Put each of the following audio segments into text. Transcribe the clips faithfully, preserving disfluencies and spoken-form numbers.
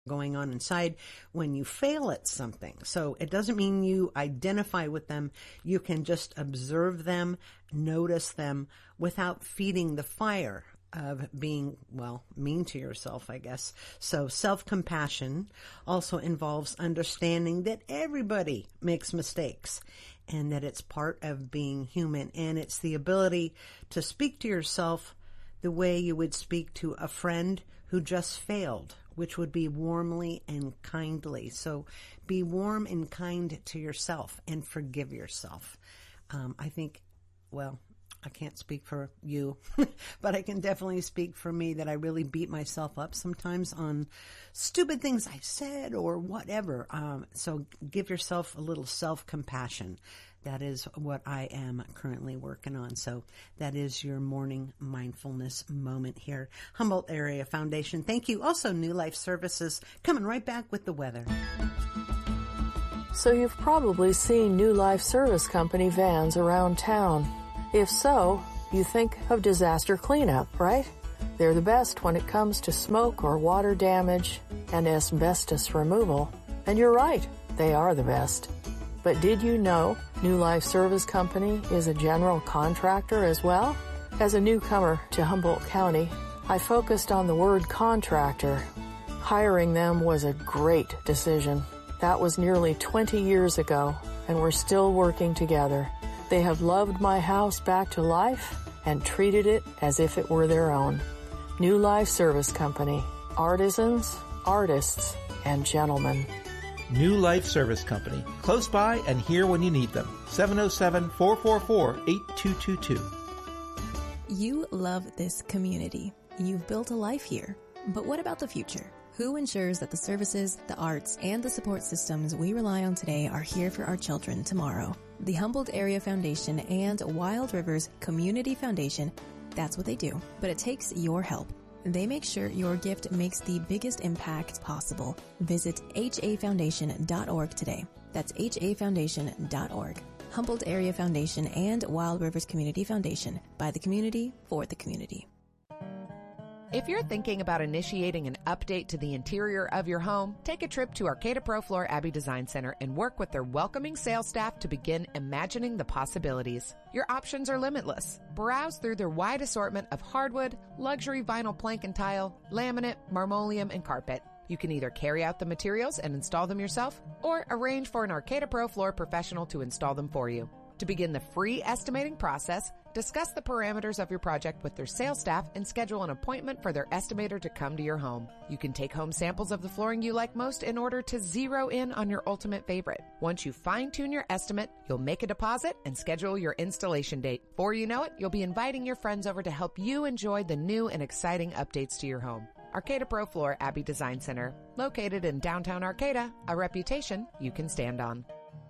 going on inside when you fail at something. So it doesn't mean you identify with them. You can just observe them, notice them without feeding the fire of being, well, mean to yourself, I guess. So self-compassion also involves understanding that everybody makes mistakes and that it's part of being human. And it's the ability to speak to yourself the way you would speak to a friend who just failed, which would be warmly and kindly. So be warm and kind to yourself and forgive yourself. Um, I think, well, I can't speak for you, but I can definitely speak for me that I really beat myself up sometimes on stupid things I said or whatever. Um, so give yourself a little self-compassion. That is what I am currently working on. So that is your morning mindfulness moment here. Humboldt Area Foundation. Thank you. Also, New Life Services coming right back with the weather. So you've probably seen New Life Service Company vans around town. If so, you think of disaster cleanup, right? They're the best when it comes to smoke or water damage and asbestos removal. And you're right, they are the best. But did you know New Life Service Company is a general contractor as well? As a newcomer to Humboldt County, I focused on the word contractor. Hiring them was a great decision. That was nearly twenty years ago, and we're still working together. They have loved my house back to life and treated it as if it were their own. New Life Service Company. Artisans, artists, and gentlemen. New Life Service Company. Close by and here when you need them. seven oh seven, four four four, eight two two two. You love this community. You've built a life here. But what about the future? Who ensures that the services, the arts, and the support systems we rely on today are here for our children tomorrow? The Humboldt Area Foundation and Wild Rivers Community Foundation, that's what they do. But it takes your help. They make sure your gift makes the biggest impact possible. Visit H A foundation dot org today. That's H A foundation dot org. Humboldt Area Foundation and Wild Rivers Community Foundation. By the community, for the community. If you're thinking about initiating an update to the interior of your home, take a trip to Arcata Pro Floor Abbey Design Center and work with their welcoming sales staff to begin imagining the possibilities. Your options are limitless. Browse through their wide assortment of hardwood, luxury vinyl plank and tile, laminate, marmoleum, and carpet. You can either carry out the materials and install them yourself, or arrange for an Arcata Pro Floor professional to install them for you. To begin the free estimating process, discuss the parameters of your project with their sales staff and schedule an appointment for their estimator to come to your home. You can take home samples of the flooring you like most in order to zero in on your ultimate favorite. Once you fine-tune your estimate, you'll make a deposit and schedule your installation date. Before you know it, you'll be inviting your friends over to help you enjoy the new and exciting updates to your home. Arcata Pro Floor Abbey Design Center, located in downtown Arcata, a reputation you can stand on.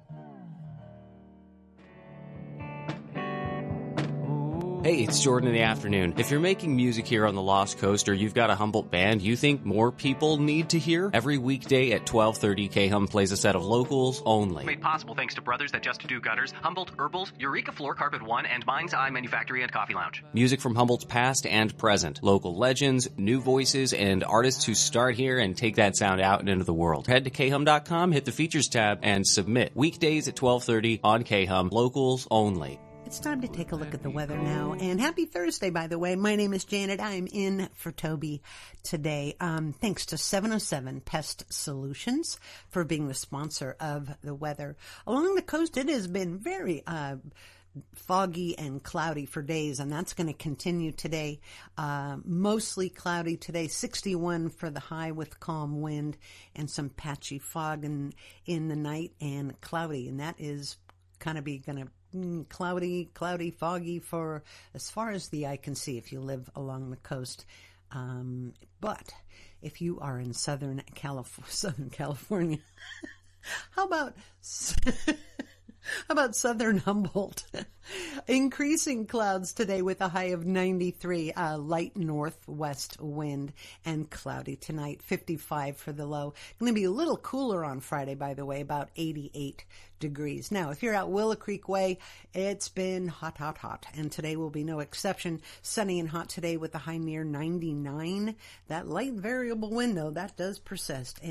Hey, it's Jordan in the afternoon. If you're making music here on the Lost Coast or you've got a Humboldt band you think more people need to hear, every weekday at twelve thirty, K-Hum plays a set of locals only. Made possible thanks to Brothers That Just Do Gutters, Humboldt Herbals, Eureka Floor Carpet One, and Mind's Eye Manufactory and Coffee Lounge. Music from Humboldt's past and present. Local legends, new voices, and artists who start here and take that sound out and into the world. Head to K Hum dot com, hit the features tab, and submit. Weekdays at twelve thirty on K-Hum. Locals only. It's time to take a look at the weather now. And happy Thursday, by the way. My name is Janet. I'm in for Toby today. Um, thanks to seven oh seven Pest Solutions for being the sponsor of the weather. Along the coast, it has been very uh, foggy and cloudy for days, and that's going to continue today. Uh, mostly cloudy today, sixty-one for the high with calm wind and some patchy fog in, in the night, and cloudy. And that is kind of be going to cloudy, cloudy, foggy for as far as the eye can see if you live along the coast. Um, but if you are in Southern Calif- Southern California, how about How about southern Humboldt? Increasing clouds today with a high of ninety-three, uh, light northwest wind, and cloudy tonight, fifty-five for the low. Going to be a little cooler on Friday, by the way, about eighty-eight degrees. Now, if you're out Willow Creek Way, it's been hot, hot, hot, and today will be no exception. Sunny and hot today with a high near ninety-nine. That light variable wind, though, that does persist.